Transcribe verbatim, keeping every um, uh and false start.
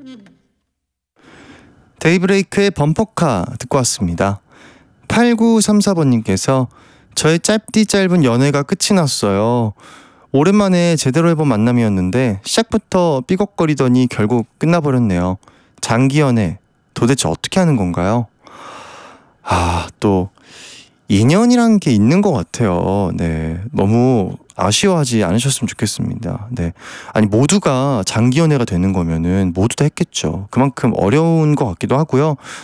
데이브레이크의 범퍼카 듣고 왔습니다. 팔구삼사번님께서 저의 짧디 짧은 연애가 끝이 났어요. 오랜만에 제대로 해본 만남이었는데 시작부터 삐걱거리더니 결국 끝나버렸네요. 장기 연애 도대체 어떻게 하는 건가요? 아, 또 인연이란 게 있는 것 같아요. 네, 너무 아쉬워하지 않으셨으면 좋겠습니다. 네, 아니 모두가 장기 연애가 되는 거면은 모두 다 했겠죠. 그만큼 어려운 것 같기도 하고요.